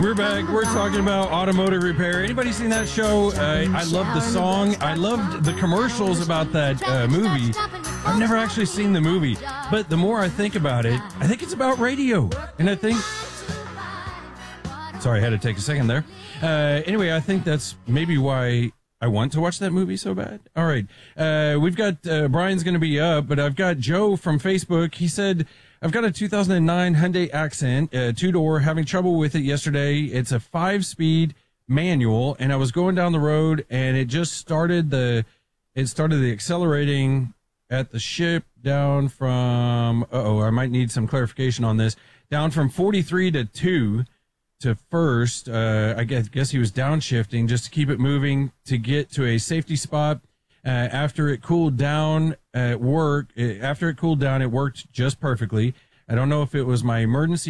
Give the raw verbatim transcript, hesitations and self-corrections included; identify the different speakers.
Speaker 1: We're back. We're talking about automotive repair. Anybody seen that show? Uh, I love the song. I loved the commercials about that uh, movie. I've never actually seen the movie, but the more I think about it, I think it's about radio. And I think... Sorry, I had to take a second there. Uh, anyway, I think that's maybe why I want to watch that movie so bad. All right. Uh, we've got... Uh, Brian's going to be up, but I've got Joe from Facebook. He said... I've got a two thousand nine Hyundai Accent, uh, two-door, having trouble with it yesterday. It's a five-speed manual, and I was going down the road, and it just started the, it started the accelerating at the ship down from, uh-oh, I might need some clarification on this, down from forty-three to two to first. Uh, I guess, guess he was downshifting just to keep it moving to get to a safety spot. Uh, after it cooled down at work, it, after it cooled down, it worked just perfectly. I don't know if it was my emergency